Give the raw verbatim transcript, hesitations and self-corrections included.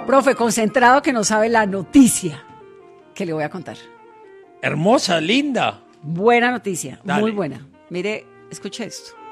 Profe, concentrado que no sabe la noticia que le voy a contar. Hermosa, linda. Buena noticia, Dale. muy buena. Mire, escuche esto.